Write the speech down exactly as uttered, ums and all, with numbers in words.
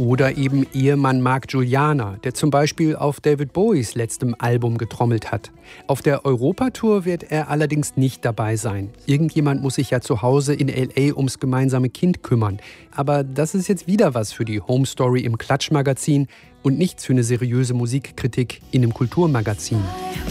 Oder eben Ehemann Mark Guiliana, der zum Beispiel auf David Bowies letztem Album getrommelt hat. Auf der Europatour wird er allerdings nicht dabei sein. Irgendjemand muss sich ja zu Hause in L A ums gemeinsame Kind kümmern. Aber das ist jetzt wieder was für die Home Story im Klatschmagazin und nichts für eine seriöse Musikkritik in einem Kulturmagazin.